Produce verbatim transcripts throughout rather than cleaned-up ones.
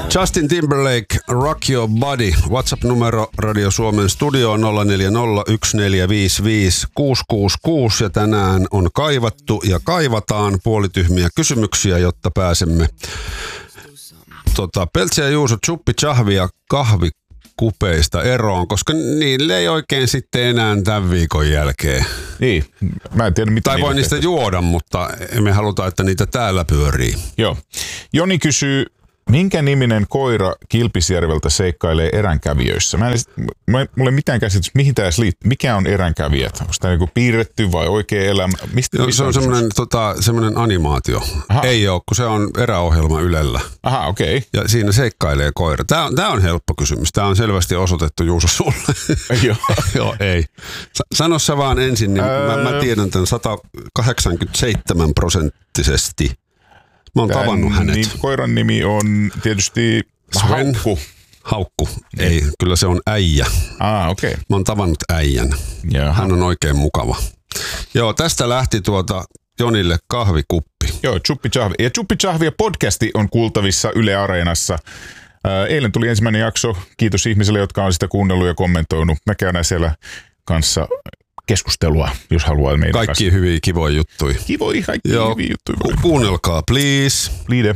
Justin Timberlake, Rock Your Body. WhatsApp-numero Radio Suomen studio nolla neljä nolla yksi neljä viisi viisi kuusi kuusi kuusi. Ja tänään on kaivattu ja kaivataan puolityhmiä kysymyksiä, jotta pääsemme tota, Peltsi ja Juuso chuppi chahvia kahvikupeista eroon, koska niille ei oikein sitten enää tämän viikon jälkeen. Niin, mä en tiedä mitä. Tai voi niistä juoda, mutta emme haluta, että niitä täällä pyörii. Joo. Joni kysyy, minkä niminen koira Kilpisjärveltä seikkailee eränkävijöissä? Mä en, mulla ei mitään käsitys, mihin tämä edes liittyy. Mikä on eränkävijät? Onko tämä joku piirretty vai oikea elämä? Mistä, Joo, mistä se on, on semmoinen, tota, semmoinen animaatio. Aha. Ei ole, kun se on eräohjelma Ylellä. Aha, okei. Okay. Ja siinä seikkailee koira. Tämä on, tämä on helppo kysymys. Tämä on selvästi osoitettu Juuso sulle. Joo. Joo, ei. Sano sä vaan ensin, niin öö... mä, mä tiedän tämän sata kahdeksankymmentäseitsemän prosenttisesti. Mä oon Tän tavannut hänet. Niin, koiran nimi on tietysti Sven. Haukku. Haukku. Ei, kyllä se on äijä. Ah, okei. Okay. Mä oon tavannut äijän. Jaha. Hän on oikein mukava. Joo, tästä lähti tuota Jonille kahvikuppi. Joo, Chuppi Chahvi. Ja Chuppi Chahvia podcasti on kuultavissa Yle Areenassa. Ää, eilen tuli ensimmäinen jakso. Kiitos ihmisille, jotka on sitä kuunnellut ja kommentoinut. Me käydään siellä kanssa keskustelua, jos haluaa meidän Kaikki kanssa. Hyviä, kivoja juttuja. Kivoja, kaikki Joo, hyviä juttuja. Ku- kuunnelkaa, please. Liide.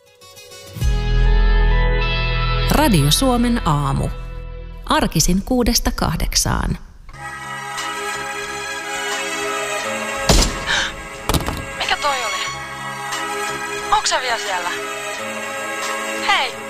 Radio Suomen aamu. Arkisin kuudesta kahdeksaan. Mikä toi oli? Onko se vielä siellä? Hei!